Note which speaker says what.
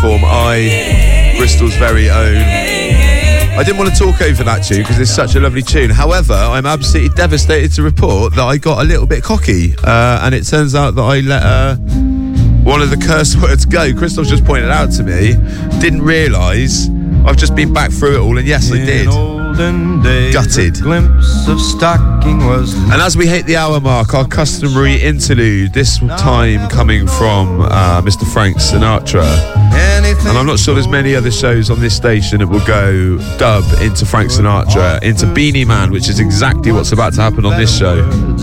Speaker 1: platform, Bristol's very own. I didn't want to talk over that tune because it's such a lovely tune. However, I'm absolutely devastated to report that I got a little bit cocky, and it turns out that I let one of the curse words go. Crystal's just pointed out to me, didn't realise. I've just been back through it all, and yes, I did. Gutted.
Speaker 2: Glimpse of stocking was.
Speaker 1: And as we hit the hour mark, our customary interlude, this time coming from Mr. Frank Sinatra. And I'm not sure there's many other shows on this station that will go dub into Frank Sinatra, into Beanie Man, which is exactly what's about to happen on this show.